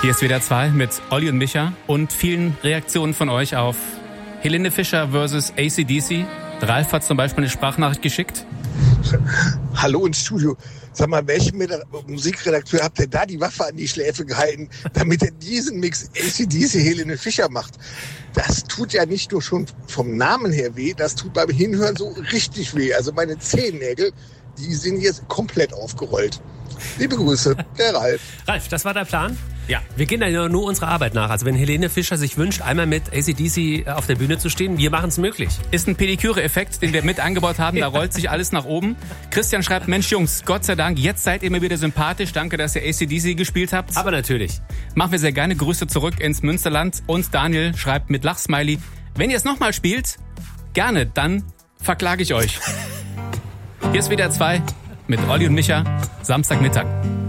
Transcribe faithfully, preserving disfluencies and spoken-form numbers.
Hier ist W D R zwei mit Olli und Micha und vielen Reaktionen von euch auf Helene Fischer versus A C D C. Ralf hat zum Beispiel eine Sprachnachricht geschickt. Hallo ins Studio. Sag mal, welchem Musikredakteur habt ihr da die Waffe an die Schläfe gehalten, damit er diesen Mix A C D C Helene Fischer macht? Das tut ja nicht nur schon vom Namen her weh, das tut beim Hinhören so richtig weh. Also meine Zehennägel, die sind jetzt komplett aufgerollt. Liebe Grüße, der Ralf. Ralf, das war der Plan? Ja. Wir gehen ja nur unserer Arbeit nach. Also wenn Helene Fischer sich wünscht, einmal mit A C D C auf der Bühne zu stehen, wir machen es möglich. Ist ein Pediküre-Effekt, den wir mit angebaut haben. Da rollt sich alles nach oben. Christian schreibt, Mensch Jungs, Gott sei Dank, jetzt seid ihr mir wieder sympathisch. Danke, dass ihr A C D C gespielt habt. Aber natürlich. Machen wir sehr gerne Grüße zurück ins Münsterland. Und Daniel schreibt mit Lachsmiley, wenn ihr es nochmal spielt, gerne, dann verklage ich euch. Hier ist W D R zwei mit Olli und Micha, Samstagmittag.